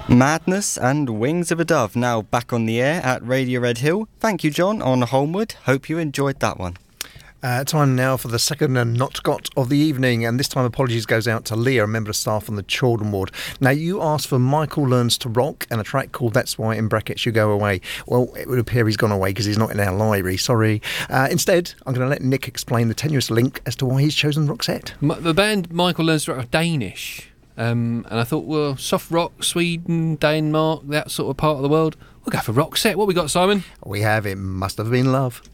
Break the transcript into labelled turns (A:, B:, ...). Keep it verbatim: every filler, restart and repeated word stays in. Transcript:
A: Madness and Wings of a Dove now back on the air at Radio Red Hill. Thank you, John, on Holmwood. Hope you enjoyed that one.
B: Uh, time now for the second and not got of the evening, and this time apologies goes out to Leah, a member of staff on the children ward. Now, you asked for Michael Learns to Rock and a track called That's Why, in brackets, You Go Away. Well, it would appear he's gone away because he's not in our library, sorry. Uh, instead, I'm going to let Nick explain the tenuous link as to why he's chosen Roxette.
C: The band Michael Learns to Rock are Danish, um, and I thought, well, soft rock, Sweden, Denmark, that sort of part of the world. We'll go for Roxette. What we got, Simon?
B: We have It Must Have Been Love.